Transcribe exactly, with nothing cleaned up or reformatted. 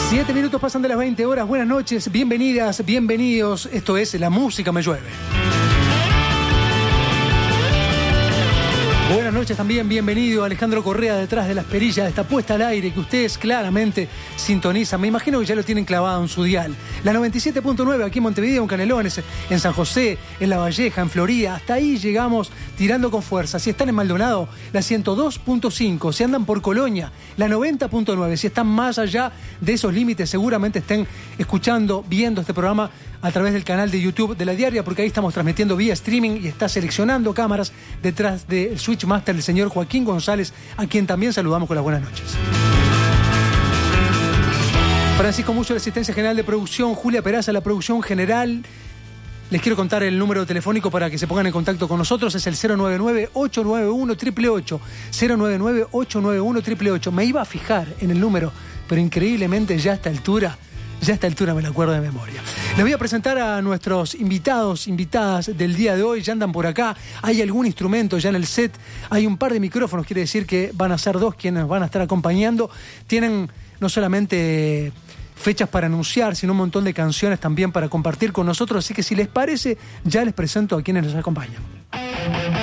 Siete minutos pasan de las veinte horas. Buenas noches, bienvenidas, bienvenidos. Esto es La Música Me Llueve. Buenas noches también, bienvenido Alejandro Correa detrás de las perillas de esta puesta al aire que ustedes claramente sintonizan. Me imagino que ya lo tienen clavado en su dial. La noventa y siete punto nueve aquí en Montevideo, en Canelones, en San José, en La Valleja, en Florida. Hasta ahí llegamos tirando con fuerza. Si están en Maldonado, la ciento dos punto cinco. Si andan por Colonia, la noventa punto nueve. Si están más allá de esos límites, seguramente estén escuchando, viendo este programa a través del canal de YouTube de La Diaria, porque ahí estamos transmitiendo vía streaming y está seleccionando cámaras detrás del Switchmaster, el señor Joaquín González, a quien también saludamos con las buenas noches. Francisco Mucho, la asistencia general de producción, Julia Peraza, la producción general. Les quiero contar el número telefónico para que se pongan en contacto con nosotros. Es el cero nueve nueve, ocho nueve uno, ocho ocho ocho. cero nueve nueve, ocho nueve uno, ocho ocho ocho. Me iba a fijar en el número, pero increíblemente ya a esta altura... Ya a esta altura me la acuerdo de memoria. Les voy a presentar a nuestros invitados, invitadas del día de hoy. Ya andan por acá. Hay algún instrumento ya en el set. Hay un par de micrófonos. Quiere decir que van a ser dos quienes van a estar acompañando. Tienen no solamente fechas para anunciar, sino un montón de canciones también para compartir con nosotros. Así que si les parece, ya les presento a quienes nos acompañan.